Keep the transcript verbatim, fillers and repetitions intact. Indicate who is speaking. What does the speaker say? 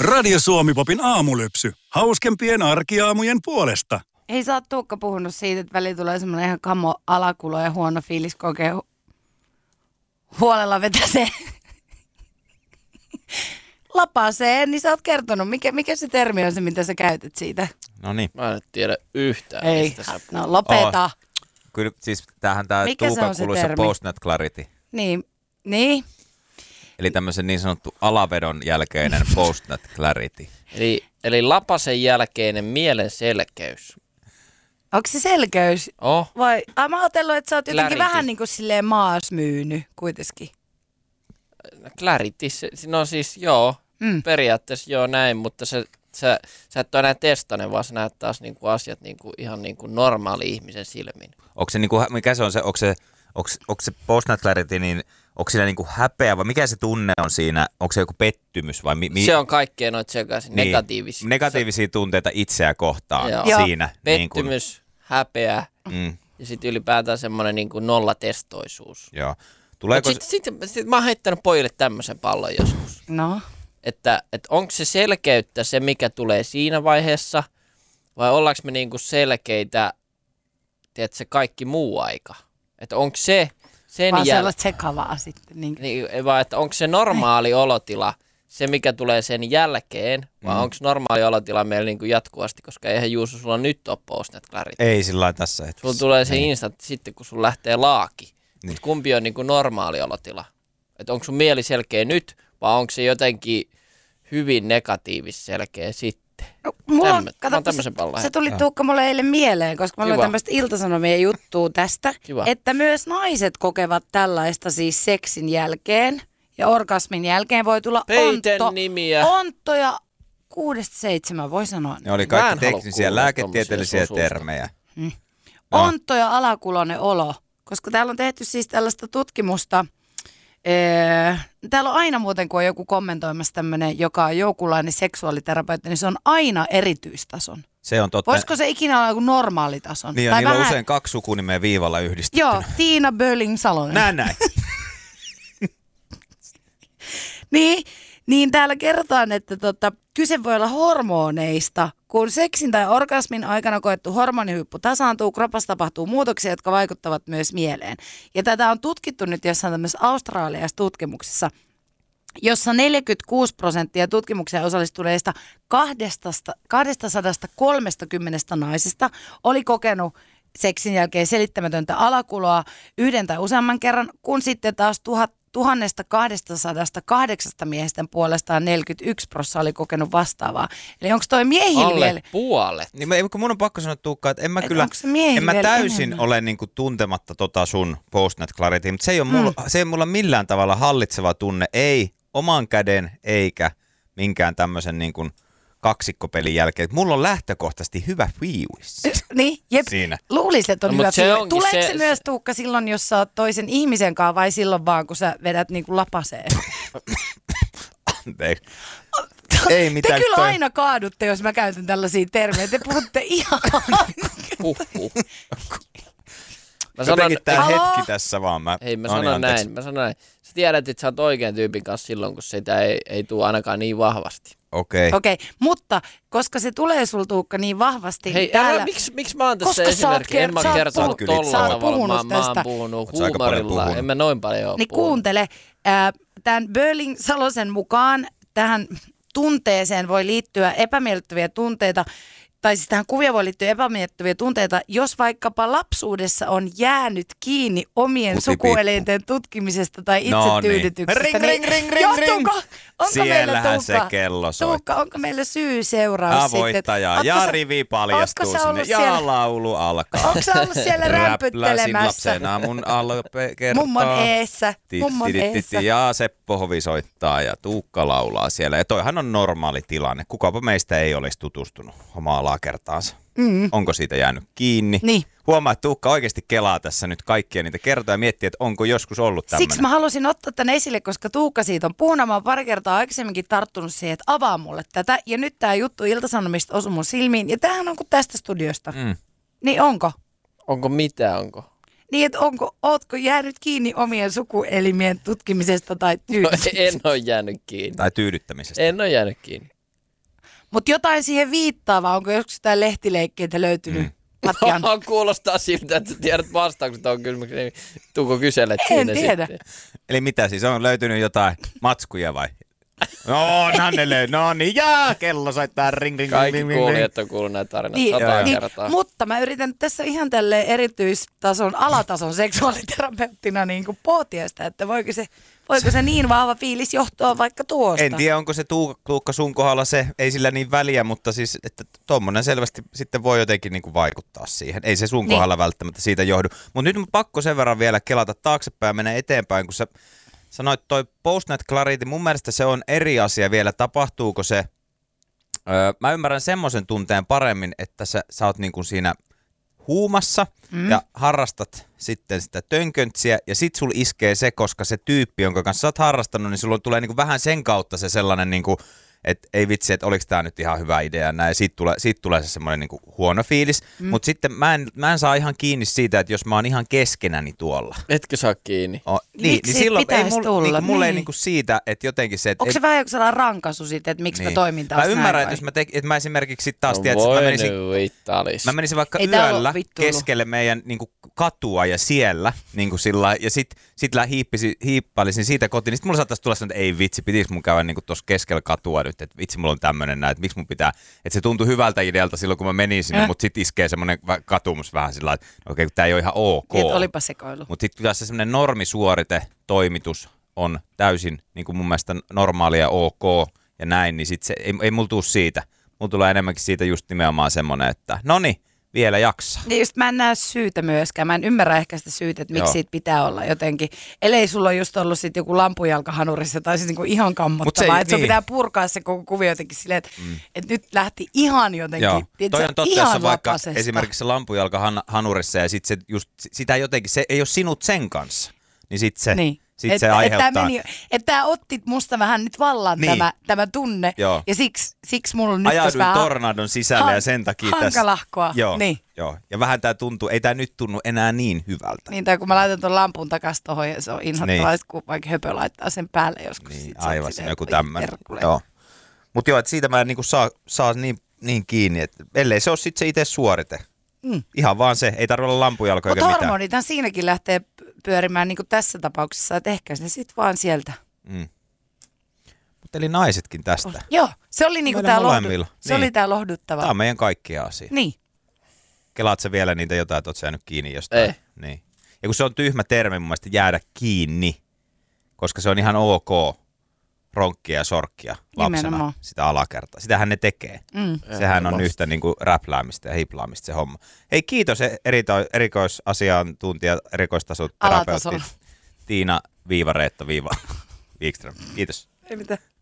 Speaker 1: Radio Suomi-popin aamulypsy. Hauskempien arkiaamujen puolesta.
Speaker 2: Ei sä oot Tuukka puhunut siitä, että väliin tulee semmoinen ihan kamo alakulo ja huono fiilis, kun oikein hu- huolella vetäsee lapaseen, niin sä oot kertonut. Mikä, mikä se termi on se, mitä sä käytät siitä?
Speaker 3: No niin.
Speaker 4: Mä en tiedä yhtään,
Speaker 2: Ei,
Speaker 4: mistä sä puhut.
Speaker 2: no lopeta.
Speaker 3: Oh. Kyllä, siis tämähän tää
Speaker 2: Mikä se
Speaker 3: Tuukan
Speaker 2: on se
Speaker 3: kuuluisa
Speaker 2: termi?
Speaker 3: post-nut clarity.
Speaker 2: Niin, niin.
Speaker 3: Eli tämmöisen niin sanottu alavedon jälkeinen post-nut clarity.
Speaker 4: Eli, eli lapasen jälkeinen mielen selkeys.
Speaker 2: Onko se selkeys?
Speaker 4: Oh.
Speaker 2: Vai, ai mä oon ajatellut, että sä oot jotenkin
Speaker 4: Clarity.
Speaker 2: vähän niin kuin silleen maas myynyt kuitenkin.
Speaker 4: Clarity, se- no siis joo,
Speaker 2: Mm.
Speaker 4: periaatteessa joo näin, mutta se, sä, sä et ole enää testanne, vaan sä näet taas niinku asiat niinku, ihan niinku normaali ihmisen silmin.
Speaker 3: Onko se niinku, mikä se on se, onko se, onko, onko se post-nut clarity, niin onko siinä niinku häpeä vai mikä se tunne on siinä? Onko se joku pettymys vai mi, mi,
Speaker 4: Se on kaikkea noita sekaisin,
Speaker 3: niin,
Speaker 4: negatiivisia.
Speaker 3: negatiivisia tunteita itseä kohtaan
Speaker 4: Joo.
Speaker 3: siinä.
Speaker 4: Pettymys, häpeä
Speaker 3: Niin kuin, mm,
Speaker 4: ja sitten ylipäätään semmoinen niinku nollatestoisuus.
Speaker 3: joo. Tuleeko
Speaker 4: Sitten sit, sit, sit mä oon heittänyt pojille tämmöisen pallon joskus.
Speaker 2: No.
Speaker 4: Että, että onko se selkeyttä se, mikä tulee siinä vaiheessa, vai ollaanko me niinku selkeitä, tiedätkö, se kaikki muu aika? Että onko se sen
Speaker 2: Vaan
Speaker 4: jäl...
Speaker 2: sellaista sekavaa sitten. Niin.
Speaker 4: niin, vai että onko se normaali olotila se, mikä tulee sen jälkeen, vai
Speaker 3: Mm.
Speaker 4: onko normaali olotila meillä niinku jatkuvasti, koska eihän Juuso sulla nyt ole post-nut clarity.
Speaker 3: ei sillä lailla tässä hetkessä.
Speaker 4: Sulla tulee se
Speaker 3: Niin.
Speaker 4: instant sitten, kun sun lähtee laaki.
Speaker 3: Niin.
Speaker 4: Et kumpi on niinku normaali olotila? Että onko sun mieli selkeä nyt, vai onko se jotenkin hyvin negatiivis selkeä sitten?
Speaker 2: No, mulla on,
Speaker 4: Tämmö- mä
Speaker 2: kato,
Speaker 4: oon tämmöisen
Speaker 2: se,
Speaker 4: pallon
Speaker 2: se tuli Tuukka mulle eilen mieleen, koska mä luin
Speaker 4: Kiva.
Speaker 2: tämmöistä Ilta-Sanomien juttua tästä,
Speaker 4: Kiva.
Speaker 2: että myös naiset kokevat tällaista siis seksin jälkeen ja orgasmin jälkeen voi tulla
Speaker 4: Peiten
Speaker 2: ontto,
Speaker 4: nimiä.
Speaker 2: onttoja kuudesta seitsemän, voi sanoa.
Speaker 3: Ne oli
Speaker 4: Mä en
Speaker 3: kaikki
Speaker 4: halua
Speaker 3: teknisiä
Speaker 4: kuulla
Speaker 3: lääketieteellisiä
Speaker 4: tommosia sun
Speaker 3: termejä.
Speaker 2: Ontto ja alakulonen olo, koska täällä on tehty siis tällaista tutkimusta. Ee, täällä on aina muuten, kun on joku kommentoimassa tämmöinen, joka on joukulainen seksuaaliterapeutti, niin se on aina erityistason.
Speaker 3: Se on totta.
Speaker 2: Voisiko se ikinä olla joku normaalitason?
Speaker 3: Niin, ja niillä on usein kaksi sukunimeä viivalla yhdistettynä.
Speaker 2: Joo, Tiina Böling-Salonen.
Speaker 3: Näin näin.
Speaker 2: Niin, niin täällä kerrotaan, että tota, kyse voi olla hormoneista. Kun seksin tai orgasmin aikana koettu hormonihuippu tasaantuu, kropassa tapahtuu muutoksia, jotka vaikuttavat myös mieleen. Ja tätä on tutkittu nyt jossain tämmöisessä australialaisessa tutkimuksessa, jossa neljäkymmentäkuusi prosenttia tutkimukseen osallistuneista kaksisataakolmekymmentä naisista oli kokenut seksin jälkeen selittämätöntä alakuloa yhden tai useamman kerran, kun sitten taas tuhat tuhatkaksisataakahdeksan miesten puolestaan neljäkymmentäyksi prosenttia oli kokenut vastaavaa. Eli onko toi miehillä
Speaker 4: Alle
Speaker 2: vielä?
Speaker 4: puolet.
Speaker 3: Niin, mä- kun mun on pakko sanoa, Tuukka, että en mä
Speaker 2: Et
Speaker 3: kyllä,
Speaker 2: onko se miehillä
Speaker 3: en mä
Speaker 2: vielä
Speaker 3: täysin
Speaker 2: enemmän?
Speaker 3: ole niinku tuntematta tota sun post-nut clarity, mutta se ei, ole mulla, se ei mulla millään tavalla hallitseva tunne, ei oman käden eikä minkään tämmöisen niinku kaksikkopelin jälkeen. Mulla on lähtökohtaisesti hyvä fiilis
Speaker 2: Niin, jep.
Speaker 3: siinä.
Speaker 2: Luulisin, että on
Speaker 4: No,
Speaker 2: hyvä
Speaker 4: mut se
Speaker 2: fiilis.
Speaker 4: onkin
Speaker 2: Tuleeko se,
Speaker 4: se-
Speaker 2: myös, Tuukka, silloin, jos sä oot toisen ihmisen kanssa vai silloin vaan, kun sä vedät niinku lapaseen?
Speaker 3: Anteeksi. Ei
Speaker 2: Te
Speaker 3: mitään.
Speaker 2: kyllä
Speaker 3: toi-
Speaker 2: aina kaadutte, jos mä käytän tällaisia termejä. Te puhutte ihan...
Speaker 4: Huhhuh. Mä sanon,
Speaker 3: Jotenkin tää
Speaker 2: Haloo?
Speaker 3: hetki tässä vaan. Mä,
Speaker 4: Hei, mä
Speaker 3: no niin,
Speaker 4: sanon
Speaker 3: anteeksi.
Speaker 4: näin, mä sanon näin. Sä tiedät, että sä oot oikean tyypin kanssa silloin, kun sitä ei, ei tule ainakaan niin vahvasti.
Speaker 3: Okei.
Speaker 2: Okei, okay, mutta koska se tulee sul, Tuukka, niin vahvasti
Speaker 4: Hei,
Speaker 2: täällä...
Speaker 4: älä, miksi, miksi mä oon tässä
Speaker 2: Koska sä oot
Speaker 4: esimerkki? En mä
Speaker 2: kert- sä
Speaker 4: oon
Speaker 2: oot
Speaker 4: kertonut
Speaker 3: puhunut-
Speaker 4: tolla
Speaker 3: sä oot
Speaker 4: tavalla.
Speaker 2: puhunut
Speaker 4: Mä, mä oon
Speaker 2: tästä.
Speaker 4: puhunut
Speaker 3: Oot sä aika paljon
Speaker 4: huumorilla.
Speaker 3: puhunut?
Speaker 4: En mä noin paljon oo
Speaker 2: Niin
Speaker 4: puhunut.
Speaker 2: kuuntele, äh, tämän Böling-Salosen mukaan tähän tunteeseen voi liittyä epämiellyttäviä tunteita, tai siis tähän kuvia voi liittyä epämiellyttäviä tunteita, jos vaikkapa lapsuudessa on jäänyt kiinni omien
Speaker 3: Kutipippu.
Speaker 2: sukuelinten tutkimisesta tai
Speaker 3: No niin.
Speaker 2: itsetyydytyksestä.
Speaker 3: Ring, ring, ring, ring,
Speaker 2: johtuuko,
Speaker 3: ring.
Speaker 2: onko meillä,
Speaker 3: Siellähän se
Speaker 2: Tuukka,
Speaker 3: kello soi.
Speaker 2: Tuukka, onko meillä syy-seuraus sitten?
Speaker 3: Voittaja.
Speaker 2: Ootko
Speaker 3: Ja
Speaker 2: sä-
Speaker 3: rivi paljastuu
Speaker 2: ootko sä
Speaker 3: sinne.
Speaker 2: ollut
Speaker 3: Ja
Speaker 2: siellä-
Speaker 3: laulu alkaa.
Speaker 2: Onko sä ollut siellä
Speaker 3: Räpläsin
Speaker 2: rämpyttelemässä?
Speaker 3: lapsena mun alpe kertaa.
Speaker 2: Mummon eessä,
Speaker 3: Tit,
Speaker 2: mummon
Speaker 3: tit, tit,
Speaker 2: eessä.
Speaker 3: Ja Seppo Hovi soittaa ja Tuukka laulaa siellä. Ja toihan on normaali tilanne. Kukapa meistä ei olisi tutustunut omaa alakertaansa. Mm. Onko siitä jäänyt kiinni?
Speaker 2: Niin.
Speaker 3: Huomaa, että Tuukka oikeasti kelaa tässä nyt kaikkia niitä kertoja ja miettii, että onko joskus ollut tämmöinen.
Speaker 2: Siksi mä halusin ottaa tämän esille, koska Tuukka siitä on puhunut. Mä oon pari kertaa aikaisemminkin tarttunut siihen, että avaa mulle tätä. Ja nyt tää juttu Ilta-Sanomista osui mun silmiin. Ja tämähän on kuin tästä studiosta.
Speaker 3: Mm.
Speaker 2: Niin onko?
Speaker 4: Onko mitä, onko?
Speaker 2: Niin, että onko, ootko jäänyt kiinni omien sukuelimien tutkimisesta tai
Speaker 4: No,
Speaker 2: tyydytyksestä?
Speaker 4: en ole jäänyt kiinni.
Speaker 3: Tai tyydyttämisestä.
Speaker 4: En ole jäänyt kiinni.
Speaker 2: Mutta jotain siihen viittaavaa, onko joskus jotain lehtileikkeitä löytynyt? Mm. Patjan.
Speaker 4: Kuulostaa siltä, että tiedät vastaukset on kysymykseen. Tuuko kyselet
Speaker 2: En
Speaker 4: siinä
Speaker 2: tiedä.
Speaker 4: sitten?
Speaker 3: Eli mitä siis, on löytynyt jotain matskuja vai? No, Nannele, no niin, ja kello soittaa ring, ring,
Speaker 4: Kaikki
Speaker 3: ring, ring,
Speaker 4: kuulijat on kuullut näitä tarinoita
Speaker 2: Niin,
Speaker 4: sata
Speaker 2: niin,
Speaker 4: kertaa.
Speaker 2: mutta mä yritän tässä ihan tälleen erityistason, alatason seksuaaliterapeuttina niin kuin pohtia sitä, että voiko se, voiko se niin vahva fiilis johtua vaikka tuosta.
Speaker 3: En tiedä, onko se Tuukka, Tuukka sun kohdalla se, ei sillä niin väliä, mutta siis, että tommonen selvästi sitten voi jotenkin niin kuin vaikuttaa siihen. Ei se sun
Speaker 2: Niin.
Speaker 3: kohdalla välttämättä siitä johdu. Mutta nyt mun pakko sen verran vielä kelata taaksepäin ja mennä eteenpäin, kun sä sanoit toi Postnet Clarity, mun mielestä se on eri asia vielä, tapahtuuko se, öö, mä ymmärrän semmoisen tunteen paremmin, että sä, sä oot niin kuin siinä huumassa mm. ja harrastat sitten sitä tönköntsiä ja sit sul iskee se, koska se tyyppi, jonka kanssa sä oot harrastanut, niin sulla tulee niin kuin vähän sen kautta se sellainen niin kuin, että ei vitsi, että oliko tää nyt ihan hyvä idea näin, siitä tulee, siitä tulee se semmoinen niinku huono fiilis, mm. mutta sitten mä en, mä en saa ihan kiinni siitä, että jos mä oon ihan keskenäni tuolla.
Speaker 4: Etkö saa kiinni?
Speaker 3: O,
Speaker 2: Miksi
Speaker 3: niin, niin silloin ei
Speaker 2: pitäisi
Speaker 3: mul,
Speaker 2: tulla?
Speaker 3: niinku, mulle ei
Speaker 2: Niin.
Speaker 3: niinku siitä, että jotenkin se, että
Speaker 2: Onko se
Speaker 3: et,
Speaker 2: vähän joku sellainen rankasu siitä, että miksi
Speaker 3: niin.
Speaker 2: mä toimin taas
Speaker 3: Mä ymmärrän,
Speaker 2: näin
Speaker 3: että
Speaker 2: vai?
Speaker 3: jos mä, te, että mä esimerkiksi sit taas,
Speaker 4: No
Speaker 3: tiedät, että mä menisin,
Speaker 4: vitaalis.
Speaker 3: mä menisin vaikka
Speaker 2: Ei tää ole
Speaker 3: yöllä
Speaker 2: vittuilu.
Speaker 3: keskelle meidän niinku, katua ja siellä, niinku sillä, ja sit, sit lä hiippisi, hiippailisin siitä kotiin, niin sit mulla saattaisi tulla sellainen, että ei vitsi, pitikö mun käydä niinku tuossa keskellä katua nyt, että vitsi, mulla on tämmönen näin, että miksi mun pitää, että se tuntui hyvältä idealta silloin, kun mä menin sinne,
Speaker 2: Äh.
Speaker 3: mutta sit iskee semmoinen katumus vähän sillä lailla, että okei, okay, tää ei ole ihan ok.
Speaker 2: Niin, että olipa sekoilu.
Speaker 3: Mutta sitten kyllä se semmoinen normisuorite toimitus on täysin niin kuin mun mielestä normaalia ok ja näin, niin sit se, ei, ei mulla tuu siitä. Mulla tulee enemmänkin siitä just nimenomaan semmoinen, että noni, vielä jaksaa.
Speaker 2: Niin just mä en näe syytä myöskään. Mä en ymmärrä ehkä sitä syytä, että miksi
Speaker 3: Joo.
Speaker 2: siitä pitää olla jotenkin. Ellei sulla on just ollut sit joku lampujalkahanurissa tai siis niinku ihan kammottavaa.
Speaker 3: ei-
Speaker 2: Että sun
Speaker 3: niin.
Speaker 2: pitää purkaa se koko kuvio jotenkin silleen, että mm. et nyt lähti ihan jotenkin.
Speaker 3: Joo,
Speaker 2: tiedätkö,
Speaker 3: toi on totta, jos
Speaker 2: ihan
Speaker 3: on vaikka
Speaker 2: lapasesta.
Speaker 3: esimerkiksi se lampujalka han- hanurissa ja sit se just, sitä jotenkin, se ei ole sinut sen kanssa, niin sit se,
Speaker 2: Niin.
Speaker 3: sit
Speaker 2: Et-
Speaker 3: se
Speaker 2: et
Speaker 3: aiheuttaa.
Speaker 2: tää meni- Että tää otti musta vähän nyt vallan
Speaker 3: Niin.
Speaker 2: tämä, tämä tunne.
Speaker 3: Joo.
Speaker 2: Ja siksi, siksi mulla on nyt tässä
Speaker 3: Ajauduin
Speaker 2: vähän
Speaker 3: tornadon sisälle
Speaker 2: han-
Speaker 3: ja sen takia tässä.
Speaker 2: hankalahkoa.
Speaker 3: Joo,
Speaker 2: Niin.
Speaker 3: joo. Ja vähän tää tuntuu, ei tää nyt tunnu enää niin hyvältä.
Speaker 2: Niin, tai kun mä laitan tuon lampun takas tohon ja se on inhottavaa,
Speaker 3: Niin.
Speaker 2: kun vaikka höpö laittaa sen päälle joskus.
Speaker 3: Niin,
Speaker 2: sit sä oot
Speaker 3: aivan,
Speaker 2: silleen,
Speaker 3: se joku
Speaker 2: voi
Speaker 3: tämmöinen.
Speaker 2: terkule.
Speaker 3: Joo. Mutta joo, että siitä mä en niinku saa, saa niin, niin kiinni, että ellei se ole sitten se itse suorite.
Speaker 2: Mm.
Speaker 3: Ihan vaan se, ei tarvitse olla lampujalkoja
Speaker 2: Mutta
Speaker 3: eikä mitään.
Speaker 2: hormonithan siinäkin lähtee pyörimään niin kuin tässä tapauksessa, että ehkä se sitten vaan sieltä.
Speaker 3: Mm. Mutta eli naisetkin tästä.
Speaker 2: Joo, se oli, niinku
Speaker 3: Meillä
Speaker 2: tää, lohdu...
Speaker 3: molemmilla.
Speaker 2: se
Speaker 3: Niin.
Speaker 2: oli tää lohduttava.
Speaker 3: Tämä on meidän kaikkia asia.
Speaker 2: Niin.
Speaker 3: Kelaat sä vielä niitä jotain, että oot sä jäänyt kiinni jostain?
Speaker 4: Ei.
Speaker 3: Niin. Ja kun se on tyhmä termi mun mielestä jäädä kiinni, koska se on ihan ok ronkkia ja sorkkia lapsena
Speaker 2: Nimenomaan.
Speaker 3: sitä alakertaa. Sitähän ne tekee.
Speaker 2: Mm.
Speaker 3: Sehän on yhtä niin kuin räpläämistä ja hiplaamista se homma. Hei, kiitos erito- erikoisasiantuntija, erikoistasoterapeutti
Speaker 2: Alatasolla.
Speaker 3: Tiina Viiva Reetta Viiva Wikström. Kiitos.
Speaker 2: Ei mitään.